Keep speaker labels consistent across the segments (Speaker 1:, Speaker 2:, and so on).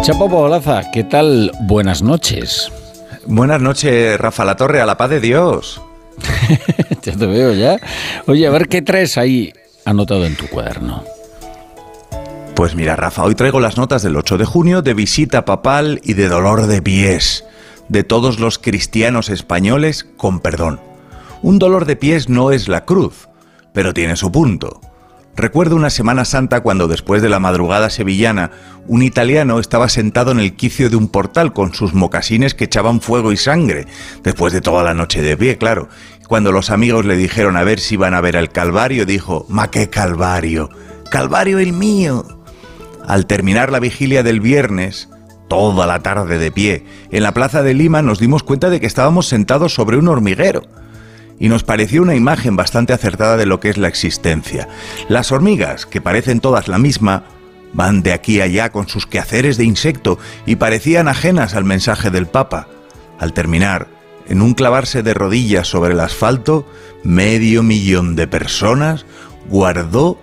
Speaker 1: Chapo Bolaza, ¿qué tal? Buenas noches.
Speaker 2: Buenas noches, Rafa La Torre, a la paz de Dios.
Speaker 1: Ya te veo ya. Oye, a ver qué traes ahí anotado en tu cuaderno.
Speaker 2: Pues mira, Rafa, hoy traigo las notas del 8 de junio de visita papal y de dolor de pies de todos los cristianos españoles con perdón. Un dolor de pies no es la cruz, pero tiene su punto. Recuerdo una Semana Santa cuando después de la madrugada sevillana, un italiano estaba sentado en el quicio de un portal con sus mocasines que echaban fuego y sangre, después de toda la noche de pie, claro. Cuando los amigos le dijeron a ver si iban a ver el Calvario, dijo: «¡Ma qué Calvario! ¡Calvario el mío!». Al terminar la vigilia del viernes, toda la tarde de pie, en la plaza de Lima nos dimos cuenta de que estábamos sentados sobre un hormiguero. Y nos pareció una imagen bastante acertada de lo que es la existencia. Las hormigas, que parecen todas la misma, van de aquí a allá con sus quehaceres de insecto y parecían ajenas al mensaje del Papa. Al terminar, en un clavarse de rodillas sobre el asfalto, 500.000 de personas guardó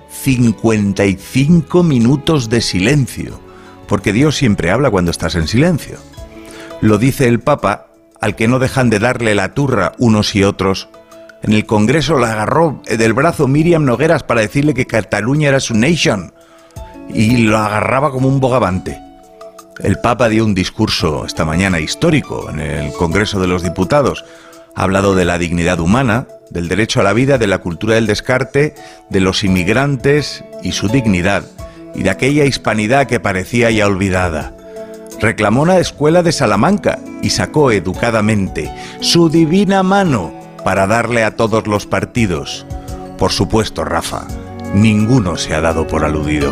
Speaker 2: 55 minutos de silencio, porque Dios siempre habla cuando estás en silencio. Lo dice el Papa, al que no dejan de darle la turra unos y otros. En el Congreso la agarró del brazo Míriam Nogueras para decirle que Cataluña era su nation, y lo agarraba como un bogavante. El Papa dio un discurso esta mañana histórico en el Congreso de los Diputados. Ha hablado de la dignidad humana, del derecho a la vida, de la cultura del descarte, de los inmigrantes y su dignidad, y de aquella hispanidad que parecía ya olvidada. Reclamó una escuela de Salamanca y sacó educadamente su divina mano para darle a todos los partidos. Por supuesto, Rafa, ninguno se ha dado por aludido.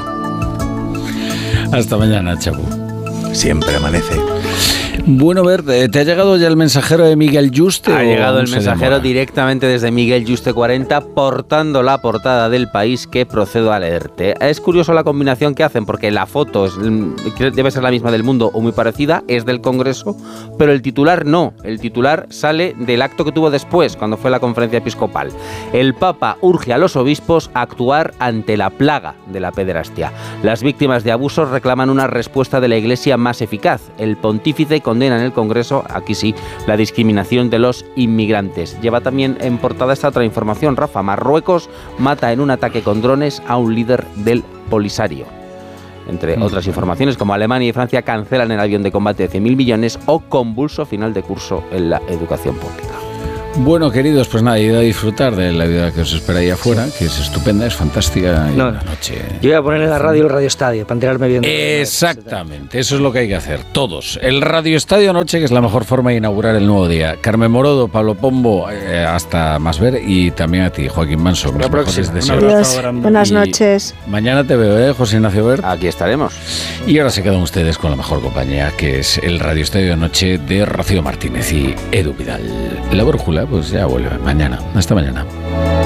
Speaker 1: Hasta mañana, Chapo.
Speaker 2: Siempre amanece.
Speaker 1: Bueno, Verde, ¿te ha llegado ya el mensajero de Miguel Yuste?
Speaker 3: Ha llegado el mensajero directamente desde Miguel Yuste 40, portando la portada del País que procedo a leerte. Es curioso la combinación que hacen, porque la foto debe ser la misma del Mundo o muy parecida, es del Congreso, pero el titular no. El titular sale del acto que tuvo después, cuando fue la conferencia episcopal. El Papa urge a los obispos a actuar ante la plaga de la pederastia. Las víctimas de abusos reclaman una respuesta de la Iglesia más eficaz. El pontífice condena en el Congreso, aquí sí, la discriminación de los inmigrantes. Lleva también en portada esta otra información, Rafa. Marruecos mata en un ataque con drones a un líder del Polisario. Entre otras informaciones, como Alemania y Francia cancelan el avión de combate de 100.000 millones o convulso final de curso en la educación pública.
Speaker 1: Bueno, queridos, pues nada, id a disfrutar de la vida que os espera ahí afuera, que es estupenda, es fantástica.
Speaker 4: No,
Speaker 1: la noche.
Speaker 4: Yo voy a poner en la radio el Radio Estadio para enterarme bien.
Speaker 1: Exactamente, eso es lo que hay que hacer, todos. El Radio Estadio Noche, que es la mejor forma de inaugurar el nuevo día. Carmen Morodo, Pablo Pombo, hasta más ver, y también a ti, Joaquín Manso. Los mejores deseos.
Speaker 5: Adiós, buenas noches.
Speaker 1: Mañana te veo, José Ignacio Bert.
Speaker 3: Aquí estaremos.
Speaker 1: Y ahora se quedan ustedes con la mejor compañía, que es el Radio Estadio Noche de Rocío Martínez y Edu Vidal. La brújula, pues ya vuelve mañana. Hasta mañana.